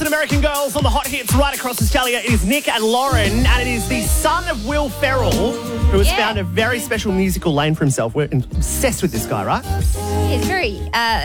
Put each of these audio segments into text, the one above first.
and American Girls on the hot hits right across Australia. It is Nick and Lauren, and it is the son of Will Ferrell, who has found a very special musical lane for himself. We're obsessed with this guy, right? He's very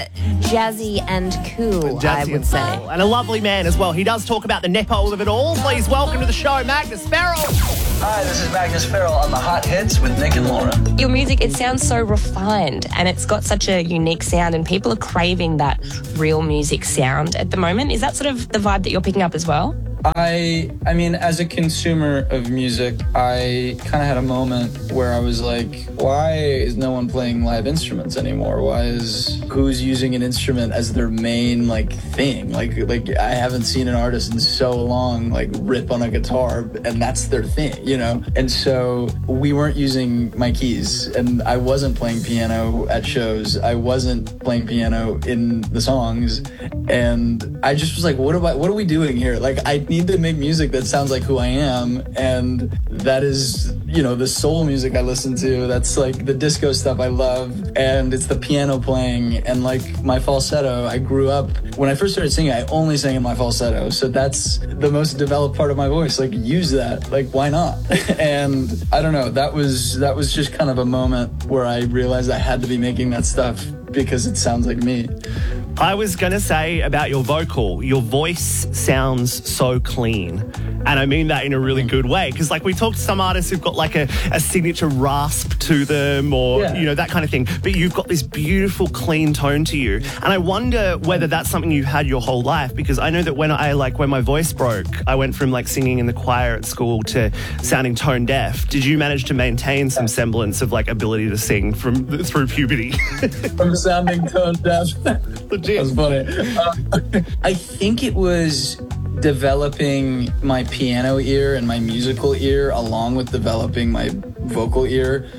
jazzy and cool, I would say. And a lovely man as well. He does talk about the nepo of it all. Please welcome to the show, Magnus Farrell. Hi, this is Magnus Farrell on the Hot Hits with Nick and Lauren. Your music, it sounds so refined and it's got such a unique sound and people are craving that real music sound at the moment. Is that sort of the vibe that you're picking up as well? I mean, as a consumer of music, I kind of had a moment where I was like, why is no one playing live instruments anymore? Who's using an instrument as their main, thing? Like I haven't seen an artist in so long, rip on a guitar, and that's their thing, you know? And so we weren't using my keys, and I wasn't playing piano at shows. I wasn't playing piano in the songs, and I just was like, what are we doing here? I need to make music that sounds like who I am, and that is, the soul music I listen to. That's the disco stuff I love, and it's the piano playing and my falsetto. I grew up, when I first started singing, I only sang in my falsetto, so that's the most developed part of my voice. Use that, why not? And I don't know, that was just kind of a moment where I realized I had to be making that stuff because it sounds like me. I was going to say about your vocal, your voice sounds so clean. And I mean that in a really good way. Because we talked to some artists who've got a signature rasp to them or, that kind of thing. But you've got this beautiful, clean tone to you. And I wonder whether that's something you've had your whole life. Because I know that when my voice broke, I went from singing in the choir at school to sounding tone deaf. Did you manage to maintain some semblance of ability to sing through puberty? From sounding tone deaf. Legit. That's funny. I think it was developing my piano ear and my musical ear along with developing my vocal ear.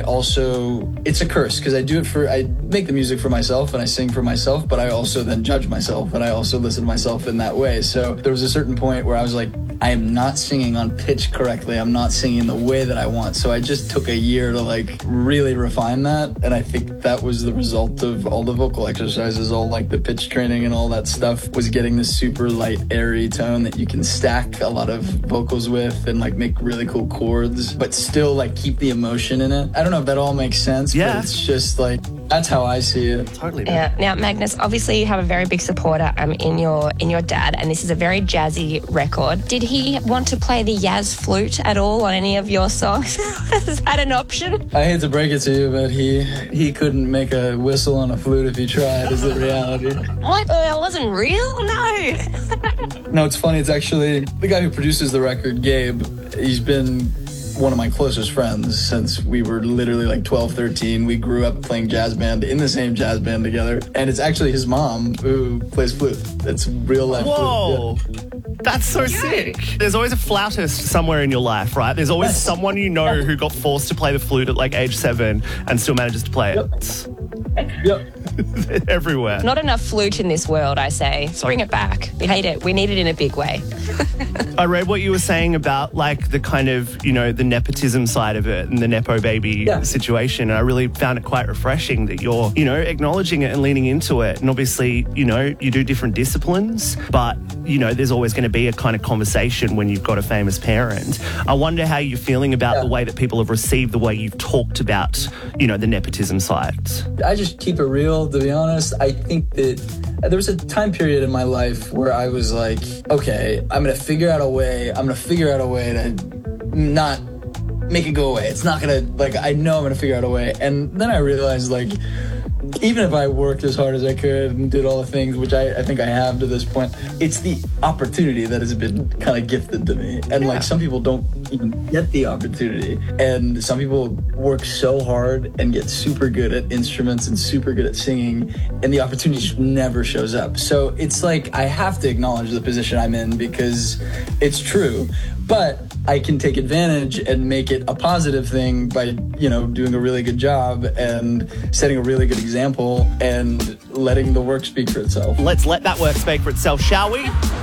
It's a curse because I make the music for myself and I sing for myself, but I also then judge myself and I also listen to myself in that way. So there was a certain point where I was like, I am not singing on pitch correctly. I'm not singing the way that I want. So I just took a year to really refine that. And I think that was the result of all the vocal exercises, all the pitch training and all that stuff was getting this super light, airy tone that you can stack a lot of vocals with and make really cool chords, but still keep the emotion in it. I don't know if that all makes sense, but it's just that's how I see it. Totally. Yeah. Now, Magnus, obviously you have a very big supporter in your dad, and this is a very jazzy record. Did he want to play the Yaz flute at all on any of your songs? Is that an option? I hate to break it to you, but he couldn't make a whistle on a flute if he tried, is the reality. What? It wasn't real? No. No, it's funny. It's actually the guy who produces the record, Gabe. He's been one of my closest friends since we were literally 12, 13. We grew up playing jazz band in the same jazz band together. And it's actually his mom who plays flute. It's real life Whoa. flute. Yeah. That's so sick. There's always a flautist somewhere in your life, right? There's always someone who got forced to play the flute at age 7 and still manages to play it. Yep. Everywhere. Not enough flute in this world, I say. Bring it back. We hate it. We need it in a big way. I read what you were saying about the kind of, the nepotism side of it and the Nepo baby situation. And I really found it quite refreshing that you're, acknowledging it and leaning into it. And obviously, you do different disciplines, but, there's always going to be a kind of conversation when you've got a famous parent. I wonder how you're feeling about the way that people have received the way you've talked about, the nepotism side. I just keep it real, to be honest. I think that there was a time period in my life where I was like, okay, I'm going to figure out a way to not make it go away. It's not going to, I know I'm going to figure out a way. And then I realized, even if I worked as hard as I could and did all the things, which I think I have to this point, it's the opportunity that has been kind of gifted to me. And some people don't even get the opportunity. And some people work so hard and get super good at instruments and super good at singing, and the opportunity just never shows up. So it's I have to acknowledge the position I'm in because it's true. But I can take advantage and make it a positive thing by, doing a really good job and setting a really good example and letting the work speak for itself. Let's let that work speak for itself, shall we?